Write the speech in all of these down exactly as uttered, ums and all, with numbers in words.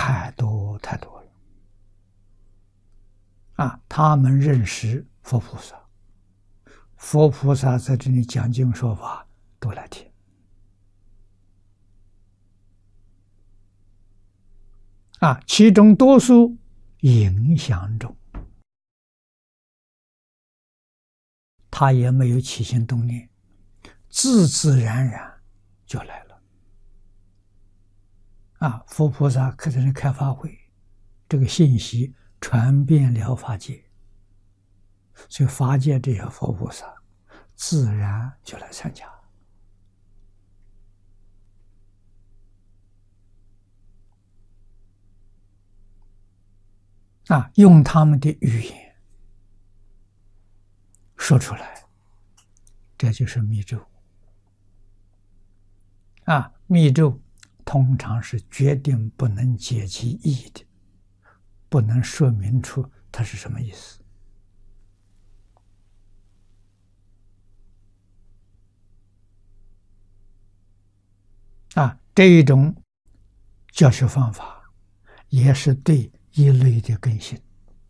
太多太多了啊！他们认识佛菩萨，佛菩萨在这里讲经说法，都来听啊，其中多数影响中，他也没有起心动念，自自然然就来了啊！佛菩萨可在这开法会，这个信息传遍了法界，所以法界这些佛菩萨自然就来参加啊，用他们的语言说出来，这就是密咒啊。密咒通常是决定不能解其意的，不能说明出它是什么意思啊。这一种教学方法也是对一类的根性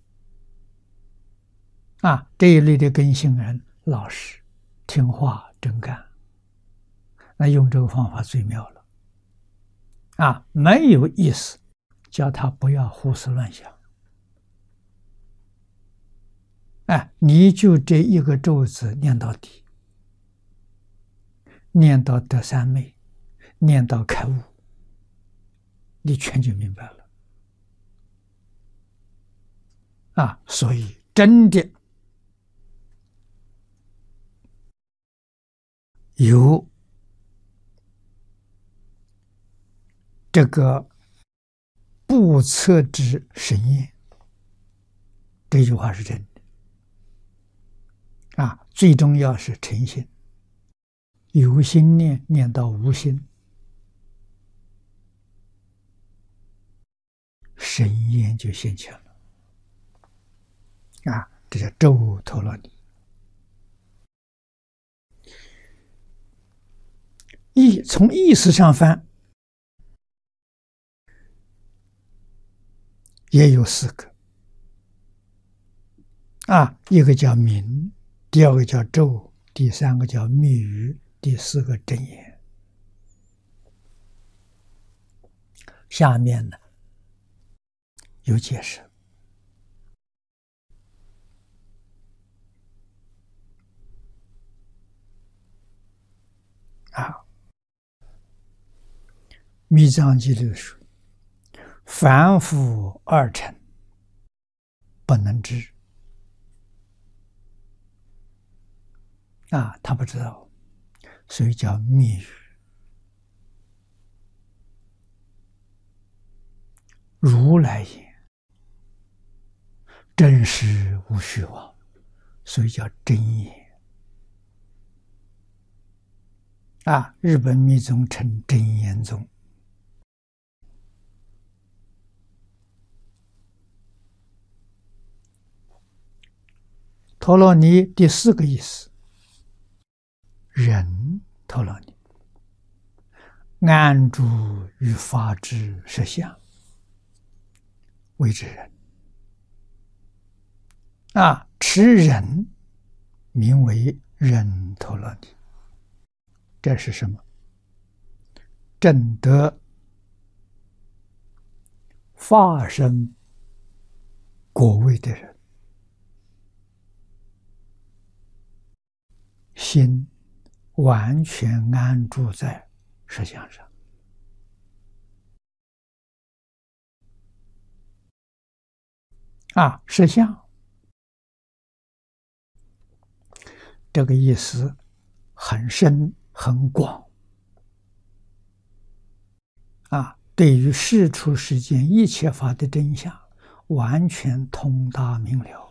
啊，这一类的根性人老实听话真干，那用这个方法最妙了啊！没有意思，叫他不要胡思乱想，哎，你就这一个咒字念到底，念到得三昧，念到开悟，你全就明白了啊！所以真的有这个不测之神验，这句话是真的啊！最重要是诚心，有心念念到无心，神验就现前了啊！这叫咒陀罗尼。意从意思上翻，也有四个啊，一个叫名，第二个叫咒，第三个叫密语，第四个真言。下面呢有解释啊。密藏记里说，凡夫二乘不能知啊，他不知道，所以叫密语。如来言，真实无虚妄，所以叫真言啊。日本密宗称真言宗。陀罗尼第四个意思，人陀罗尼，安住于法之实相，谓之人啊。持人名为人陀罗尼，这是什么？证得法身果位的人，心完全安住在实相上啊。实相这个意思很深很广啊，对于世出世间一切法的真相完全通达明了。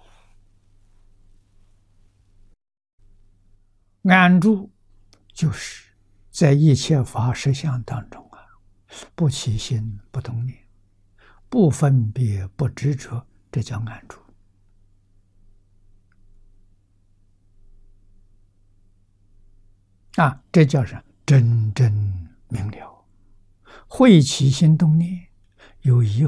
安住就是在一切法实相当中啊，不起心不动念，不分别不执着，这叫安住啊，这叫是真正明了。会起心动念，有疑